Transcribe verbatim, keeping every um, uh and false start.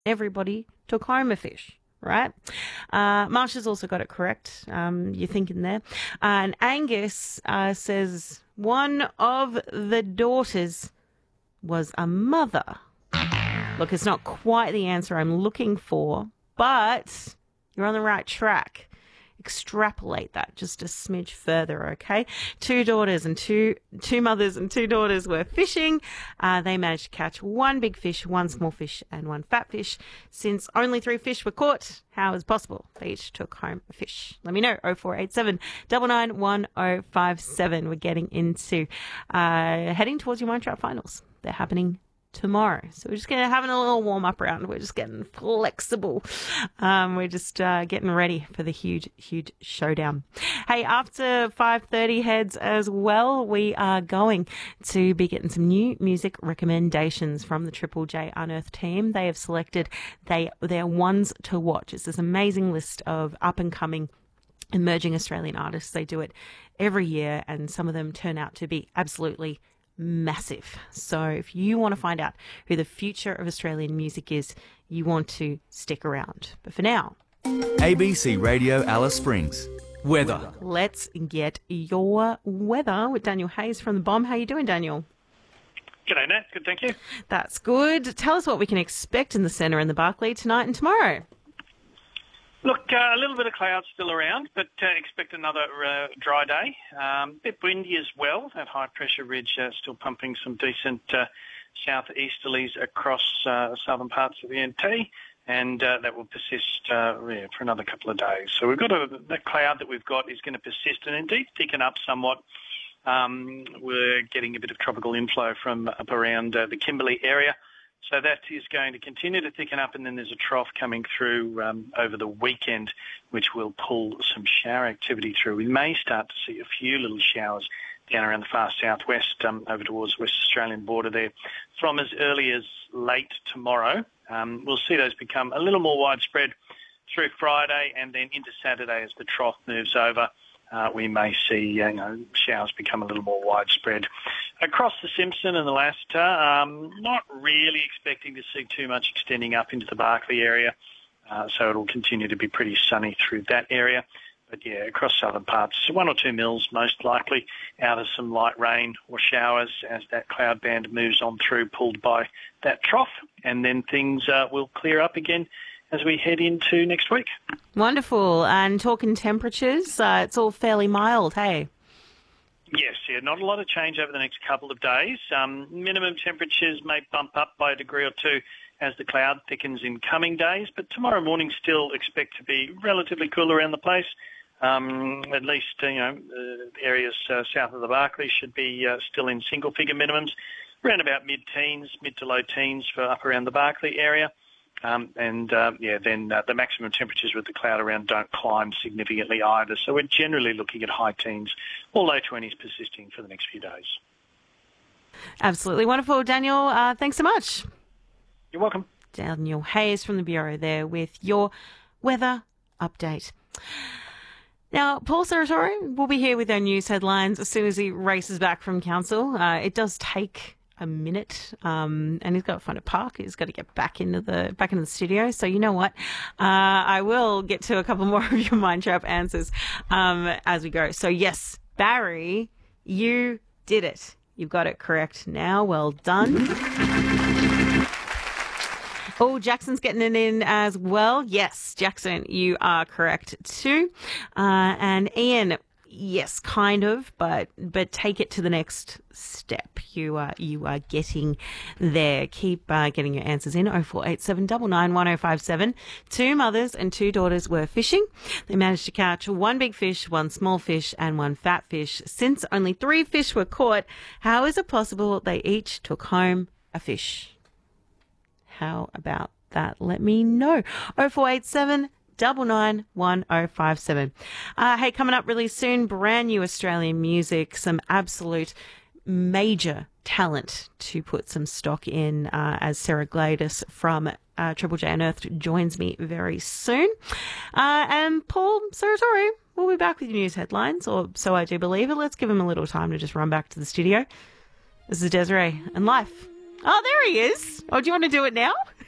everybody took home a fish. Right? Uh, Marsha's also got it correct. Um, you're thinking there. Uh, and Angus uh, says one of the daughters was a mother. Look, it's not quite the answer I'm looking for, but you're on the right track. Extrapolate that just a smidge further, okay? Two daughters and two two mothers and two daughters were fishing. Uh, they managed to catch one big fish, one small fish, and one fat fish. Since only three fish were caught, how is it possible they each took home a fish? Let me know. oh four eight seven, nine nine one oh five seven. We're getting into uh, heading towards your Mind Trap finals. They're happening tomorrow. So we're just going to having a little warm up round. We're just getting flexible. Um, we're just uh, getting ready for the huge, huge showdown. Hey, after five thirty heads as well, we are going to be getting some new music recommendations from the Triple J Unearthed team. They have selected they their ones to watch. It's this amazing list of up and coming emerging Australian artists. They do it every year, and some of them turn out to be absolutely massive. So if you want to find out who the future of Australian music is, you want to stick around. But for now, A B C Radio Alice Springs. Weather. Let's get your weather with Daniel Hayes from The Bomb. How you doing, Daniel? G'day, Nat. Good, thank you. That's good. Tell us what we can expect in the centre and the Barclay tonight and tomorrow. Look, uh, a little bit of clouds still around, but uh, expect another uh, dry day. A um, bit windy as well. That high-pressure ridge uh, still pumping some decent uh, southeasterlies across uh, southern parts of the N T, and uh, that will persist uh, yeah, for another couple of days. So we've got a, the cloud that we've got is going to persist and indeed thicken up somewhat. Um, we're getting a bit of tropical inflow from up around uh, the Kimberley area. So that is going to continue to thicken up, and then there's a trough coming through um, over the weekend, which will pull some shower activity through. We may start to see a few little showers down around the far southwest, um, over towards the West Australian border there, from as early as late tomorrow. Um, we'll see those become a little more widespread through Friday and then into Saturday as the trough moves over. Uh, we may see you know, showers become a little more widespread. Across the Simpson and the Lasseter, um, not really expecting to see too much extending up into the Barclay area, uh, so it'll continue to be pretty sunny through that area. But yeah, across southern parts, one or two mils most likely out of some light rain or showers as that cloud band moves on through, pulled by that trough, and then things uh, will clear up again as we head into next week. Wonderful. And talking temperatures, uh, it's all fairly mild, hey? Yes, yeah, not a lot of change over the next couple of days. Um, minimum temperatures may bump up by a degree or two as the cloud thickens in coming days, but tomorrow morning still expect to be relatively cool around the place. Um, at least, you know, uh, areas uh, south of the Barclay should be uh, still in single-figure minimums, around about mid-teens, mid to low teens for up around the Barclay area. Um, and, uh, yeah, then uh, the maximum temperatures with the cloud around don't climb significantly either. So we're generally looking at high teens or low twenties persisting for the next few days. Absolutely wonderful. Daniel, uh, thanks so much. You're welcome. Daniel Hayes from the Bureau there with your weather update. Now, Paul Sartori will be here with our news headlines as soon as he races back from council. Uh, it does take a minute, um, and he's got to find a park. He's got to get back into the back into the studio. So you know what? Uh, I will get to a couple more of your Mind Trap answers um, as we go. So yes, Barry, you did it. You've got it correct now. Well done. Oh, Jackson's getting it in as well. Yes, Jackson, you are correct too. Uh, and Ian, yes, kind of, but but take it to the next step. You are you are getting there. Keep uh, getting your answers in. oh four eight seven, nine nine one oh five seven. Two mothers and two daughters were fishing. They managed to catch one big fish, one small fish, and one fat fish. Since only three fish were caught, how is it possible they each took home a fish? How about that? Let me know. oh four eight seven, nine nine one oh five seven. Uh, hey, coming up really soon, brand new Australian music, some absolute major talent to put some stock in uh, as Sarah Gladys from uh, Triple J Unearthed joins me very soon. Uh, and Paul Sartori will be back with your news headlines, or so I do believe it. Let's give him a little time to just run back to the studio. This is Desiree and Life. Oh, there he is. Oh, do you want to do it now?